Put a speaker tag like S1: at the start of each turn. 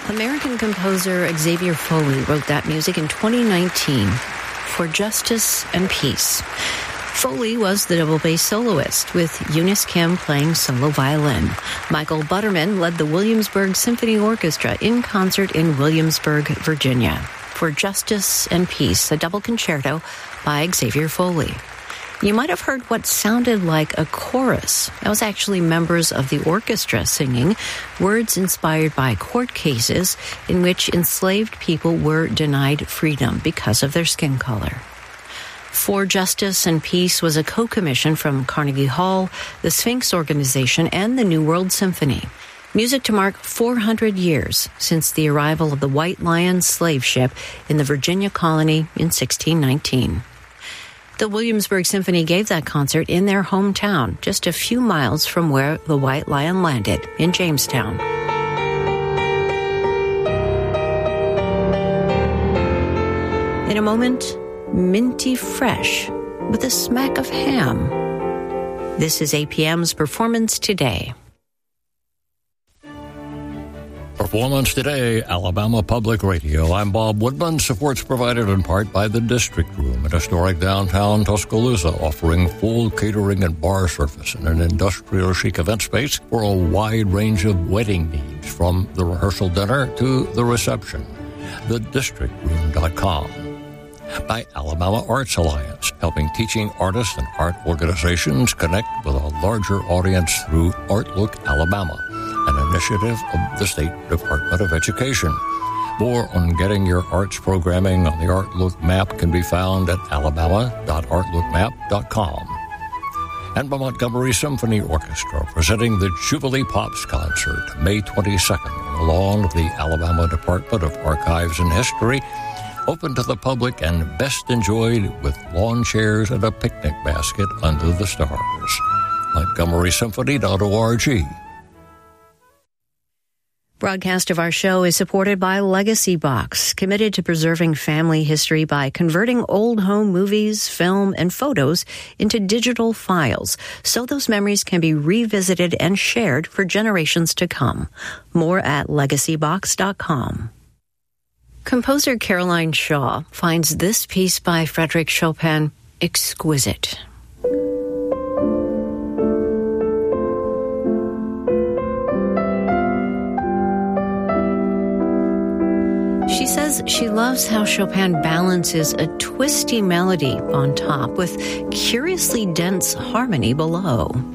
S1: American composer Xavier Foley wrote that music in 2019 for Justice and Peace. Foley was the double bass soloist, with Eunice Kim playing solo violin. Michael Butterman led the Williamsburg Symphony Orchestra in concert in Williamsburg, Virginia, for Justice and Peace, a double concerto by Xavier Foley. You might have heard what sounded like a chorus. That was actually members of the orchestra singing words inspired by court cases in which enslaved people were denied freedom because of their skin color. For Justice and Peace was a co-commission from Carnegie Hall, the Sphinx Organization, and the New World Symphony. Music to mark 400 years since the arrival of the White Lion slave ship in the Virginia colony in 1619. The Williamsburg Symphony gave that concert in their hometown, just a few miles from where the White Lion landed, in Jamestown. In a moment, minty fresh with a smack of ham. This is APM's Performance Today.
S2: Performance Today, Alabama Public Radio. I'm Bob Woodman. Support's provided in part by the District Room at historic downtown Tuscaloosa, offering full catering and bar service in an industrial chic event space for a wide range of wedding needs, from the rehearsal dinner to the reception. TheDistrictRoom.com. By Alabama Arts Alliance, helping teaching artists and art organizations connect with a larger audience through Artlook Alabama, an initiative of the State Department of Education. More on getting your arts programming on the Artlook map can be found at alabama.artlookmap.com. And by Montgomery Symphony Orchestra, presenting the Jubilee Pops Concert, May 22nd, on the lawn of the Alabama Department of Archives and History, open to the public and best enjoyed with lawn chairs and a picnic basket under the stars. MontgomerySymphony.org.
S1: Broadcast of our show is supported by Legacy Box, committed to preserving family history by converting old home movies, film, and photos into digital files, so those memories can be revisited and shared for generations to come. More at legacybox.com. Composer Caroline Shaw finds this piece by Frédéric Chopin exquisite. She says she loves how Chopin balances a twisty melody on top with curiously dense harmony below.